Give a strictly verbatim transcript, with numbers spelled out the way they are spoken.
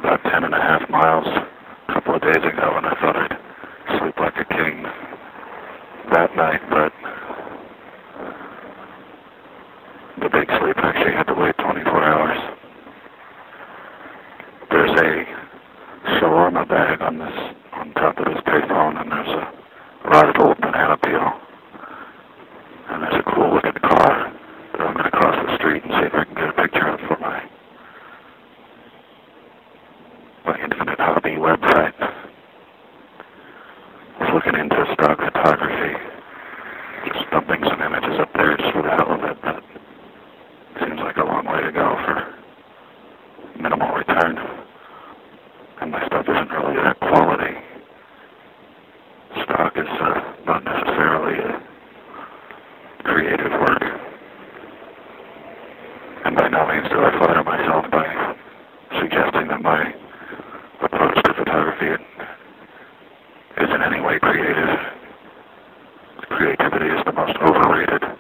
about ten and a half miles a couple of days ago, and I thought I'd sleep like a king that night, but the big sleep actually had to wait twenty-four hours. There's a shawarma bag on this, on top of this payphone, and there's a rotted old banana peel, and there's a cool looking car that I'm going to cross the street and see if I can get a picture of for my my Infinite Hobby website. I was looking into stock photography, just dumping some images up there just for the hell of it, but it seems like a long way to go for minimal return, and my stuff isn't really that quality. Stock is uh, not necessarily a creative work, and by no means do I flatter myself by suggesting that my approach to photography is in any way creative. Creativity is the most overrated